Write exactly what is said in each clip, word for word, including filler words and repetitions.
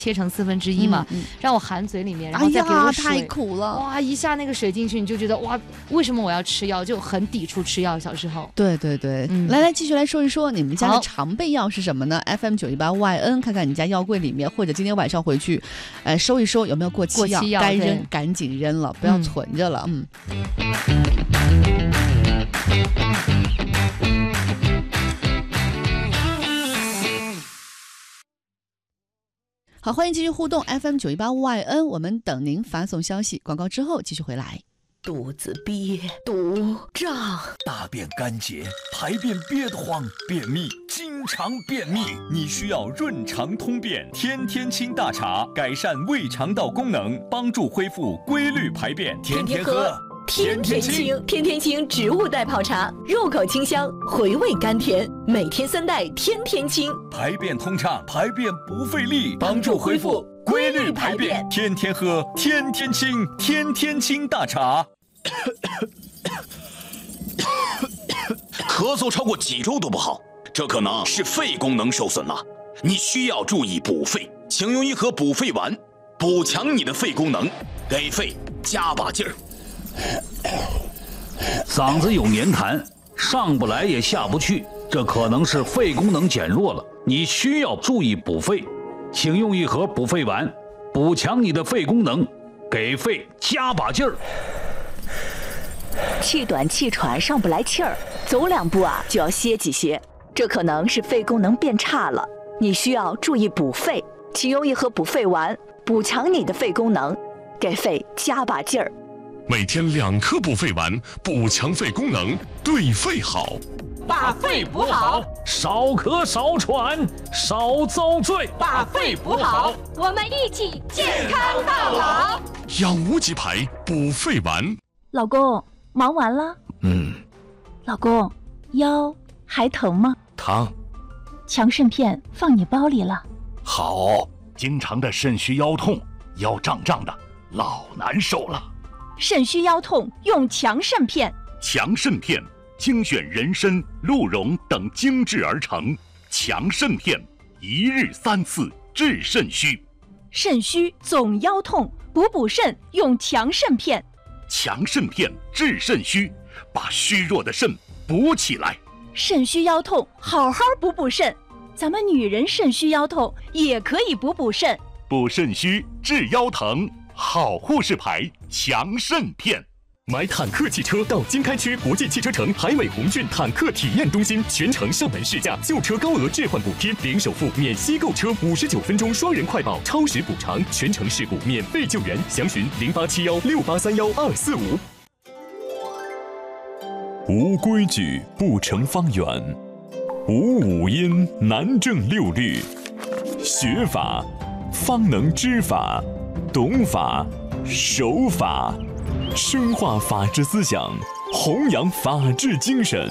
切成四分之一嘛，嗯嗯、让我含嘴里面，然后再给我水， 哎呀，太苦了！ 哇，一下那个水进去，你就觉得哇，为什么我要吃药？就很抵触吃药。小时候， 对对对，嗯、来来，继续来说一说你们家的常备药是什么呢 ？F M 九一八 Y N， 看看你家药柜里面，或者今天晚上回去，呃，收一收有没有过期药， 过期药该扔赶紧扔了，不要存着了，嗯。好，欢迎继续互动 F M 九一八 Y N， 我们等您发送消息，广告之后继续回来。 肚子憋肚胀， 大便干结，排便憋得慌，便秘，经常便秘，你需要润肠通便天天清大茶，改善胃肠道功能，帮助恢复规律排便，天天喝。 天天清，天天清植物代泡茶，入口清香，回味甘甜，每天三袋，天天清， 排便通畅，排便不费力，帮助恢复规律排便，天天喝，天天清，天天清大茶。 咳嗽超过几周都不好，这可能是肺功能受损了，你需要注意补肺，请用一盒补肺丸，补强你的肺功能，给肺加把劲儿。 嗓子有黏痰，上不来也下不去，这可能是肺功能减弱了，你需要注意补肺，请用一盒补肺丸，补强你的肺功能，给肺加把劲儿。 气短气喘上不来气儿，走两步啊就要歇几歇，这可能是肺功能变差了，你需要注意补肺，请用一盒补肺丸，补强你的肺功能，给肺加把劲儿。 每天两颗补肺丸，补强肺功能，对肺好。 把肺补好， 少咳少喘少遭罪。 把肺补好，我们一起健康到老。 养无极牌补肺丸。 老公，忙完了？ 嗯。 老公，腰还疼吗？ 疼。 强肾片放你包里了。 好。经常的肾虚腰痛，腰胀胀的，老难受了。 肾虚腰痛用强肾片。 强肾片精选人参、鹿茸等精制而成，强肾片一日三次治肾虚。 肾虚总腰痛，补补肾用强肾片。 强肾片治肾虚，把虚弱的肾补起来。 肾虚腰痛好好补补肾，咱们女人肾虚腰痛也可以补补肾。 补肾虚治腰疼，好护士牌强肾片。 买坦克汽车到经开区国际汽车城海美宏骏坦克体验中心，全程上门试驾，旧车高额置换补贴，零首付免息购车，五十九分钟双人快报，超时补偿，全程事故免费救援，详询零八七幺六八三幺二四五。 无规矩不成方圆，无五音难正六律。学法方能知法，懂法守法。深化法治思想，弘扬法治精神。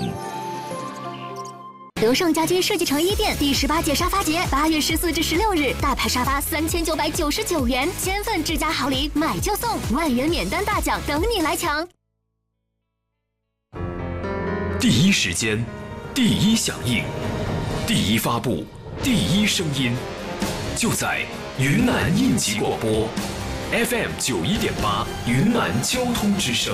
德胜家居设计城一店第十八届沙发节，八月十四至十六日，大牌沙发三千九百九十九元，千份智家好礼，买就送，万元免单大奖等你来抢。 第一时间，第一响应，第一发布，第一声音，就在云南应急广播。F M 九一点八，云南交通之声。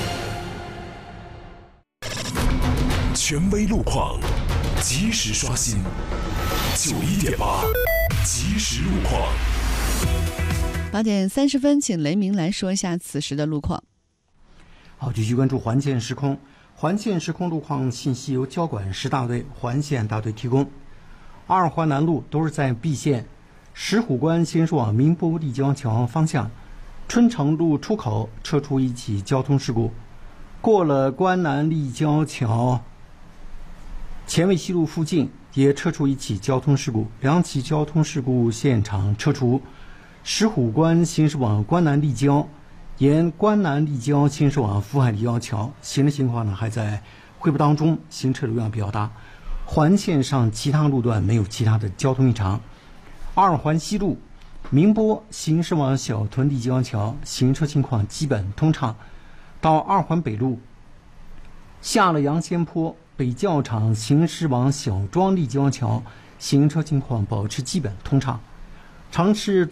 权威路况，及时刷新。九一点八，及时路况。 八点三十分，请雷鸣来说一下此时的路况。 好，继续关注环线时空。环线时空路况信息由交管十大队环线大队提供。二环南路都是在 B 线。石虎关先是往民波立交桥方向，春城路出口车出一起交通事故，过了关南立交桥，前卫西路附近也车出一起交通事故，两起交通事故现场车出。石虎关行驶往关南立交，沿关南立交行驶往福海立交桥，行车情况呢还在汇报当中，行车流量比较大。环线上其他路段没有其他的交通异常。二环西路民波行驶往小屯立交桥，行车情况基本通畅。到二环北路下了杨仙坡北教场行驶往小庄立交桥，行车情况保持基本通畅。 尝试